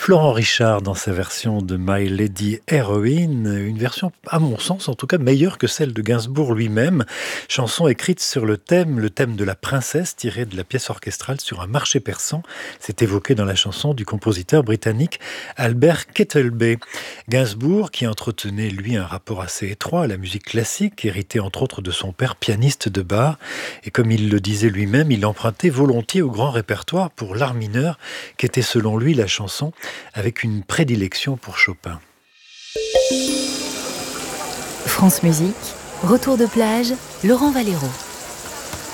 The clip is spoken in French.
Florent Richard dans sa version de My Lady Heroine, une version à mon sens en tout cas meilleure que celle de Gainsbourg lui-même, chanson écrite sur le thème de la princesse tiré de la pièce orchestrale sur un marché persan, c'est évoqué dans la chanson du compositeur britannique Albert Kettleby. Gainsbourg, qui entretenait lui un rapport assez étroit à la musique classique, hérité entre autres de son père pianiste de bar, et comme il le disait lui-même, il empruntait volontiers au grand répertoire pour l'art mineur, qu'était selon lui la chanson, avec une prédilection pour Chopin. France Musique, retour de plage, Laurent Valero.